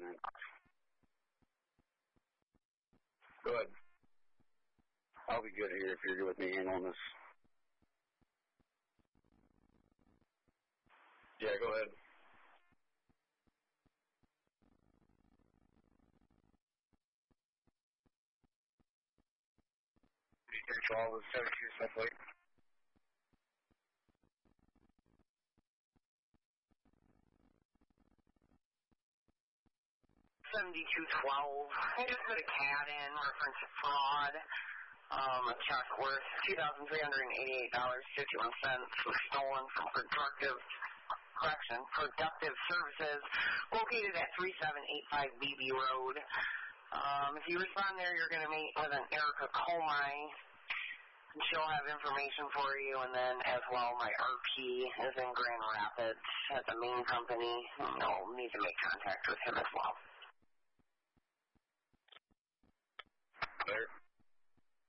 accident. Go ahead. I'll be good here if you're good with me handling this. Yeah, go ahead. All the 72 stuff like 7212. I just put a CAD in reference to fraud. A check worth $2,388.51 was stolen from productive services located at 3785 BB Road. If you respond there, you're going to meet with an Erica Comey. She'll have information for you, and then as well, my RP is in Grand Rapids at the main company. You'll need to make contact with him as well.